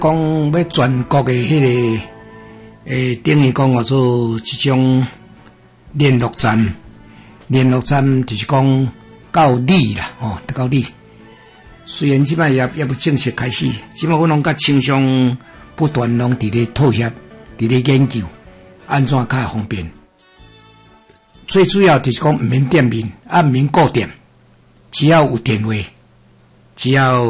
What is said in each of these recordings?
讲要全国的迄个等于讲我做这种联络站，联络站就是讲到里啦，到里。虽然即摆也不正式开始，即摆我拢甲厂商不断拢伫咧妥协，伫咧研究安怎较方便。最主要就是讲毋免店面，毋免固店，只要有电话，只要。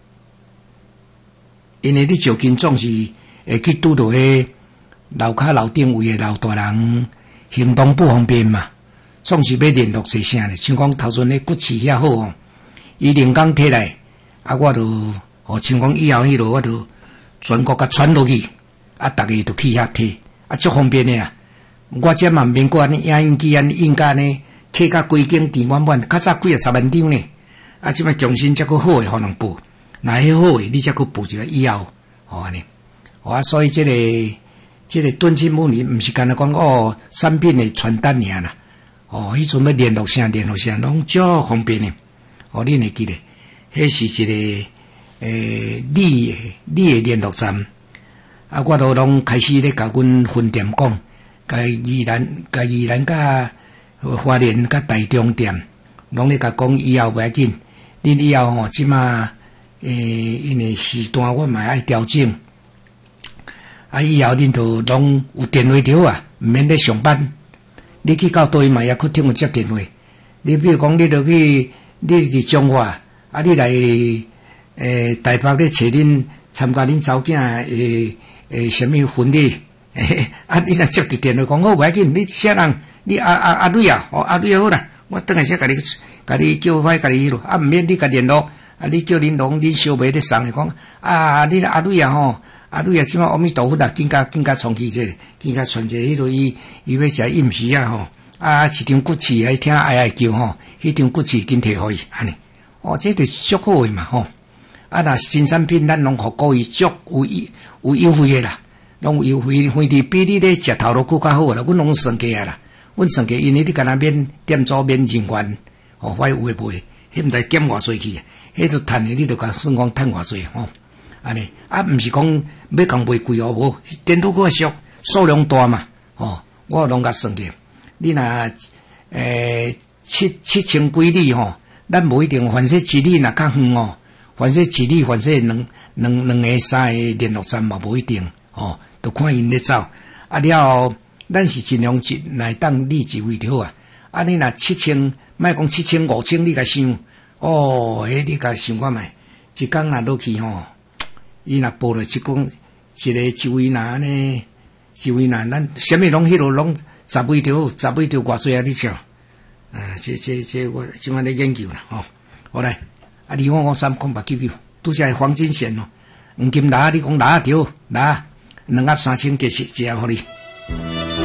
因为你就近总是会去拄到迄楼骹楼顶位的老大人行动不方便嘛，总是要联络些啥咧？像讲头阵咧骨刺遐好哦，伊连工摕来，我就像讲以后迄落我就全国甲传落去，逐个就去遐摕，足方便的啊！我这嘛免过安尼影印机安尼印甲呢，刻甲规间填满满，较早几10万张呢，即摆重新则个好诶，互人报。那迄好诶，你才去补一个以后，安尼，所以这个敦亲睦邻，毋是干那讲产品诶传单尔啦，迄阵要联络啥，拢足方便诶，你会记得，迄是一个你诶联络站，我都拢开始咧甲阮分店讲，甲宜兰甲花莲甲台中店，拢咧甲讲以后袂要紧，恁以后即马。因为时段我嘛爱调整，以后恁就拢有电话条啊，毋免咧上班。你去到倒位嘛，也去听有接电话。你比如讲，你是中华，你来台北咧找恁参加恁查某囝什么婚礼，你若接着电话讲好袂要紧，你啥人？你阿蕊啊，阿蕊好啦，我等下先甲你叫快甲你咯，毋免你甲联络。你叫恁拢恁小妹咧送诶讲你阿蕊啊阿蕊啊，即摆阿弥陀佛啦，紧甲创起者，紧甲传者，迄落伊要食饮食啊一张骨刺啊，听哀叫迄张骨刺紧摕互伊安尼，这着足好诶嘛若新产品咱拢互故意足有优惠诶啦，拢有优惠，反正比你咧食头路更较好啦，阮拢算价啦，阮算价，因为你敢若免店租免人员，我有诶卖，迄毋知减偌济去。迄就趁诶，你就甲算讲趁偌济安尼毋是讲要共卖贵无，电脑个俗，数量大嘛，我拢甲算计，你若七千几里咱无一定，凡说一里若较远凡说一里，凡说两个三个联络站嘛无一定就看因咧走了后，咱是尽量来当立一位条你若7000，莫讲7000、5000，你甲想。你甲想看觅，一工若落去伊若报了一位若安尼，一位若咱啥物拢迄落拢10位条偌济你瞧，这我即摆咧研究啦好来，25530899，拄则黄金线黄金拿你讲拿条拿2盒3000，计是一盒互你。